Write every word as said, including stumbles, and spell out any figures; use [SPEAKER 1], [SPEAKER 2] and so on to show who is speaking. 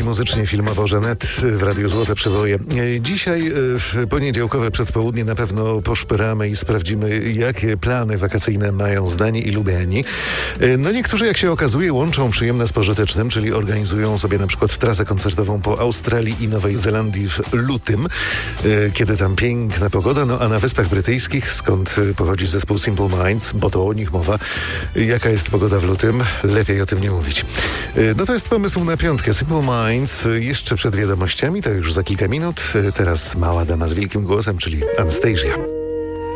[SPEAKER 1] muzycznie, filmowo Żanet w Radiu Złote Przeboje. Dzisiaj w poniedziałkowe przedpołudnie na pewno poszperamy i sprawdzimy, jakie plany wakacyjne mają Zdani i Lubiani. No niektórzy, jak się okazuje, łączą przyjemne z pożytecznym, czyli organizują sobie na przykład trasę koncertową po Australii i Nowej Zelandii w lutym, kiedy tam piękna pogoda, no a na Wyspach Brytyjskich, skąd pochodzi zespół Simple Minds, bo to o nich mowa, jaka jest pogoda w lutym, lepiej o tym nie mówić. No to jest pomysł na piątkę. Simple Minds jeszcze przed wiadomościami, to już za kilka minut. Teraz mała dama z wielkim głosem, czyli Anastasia.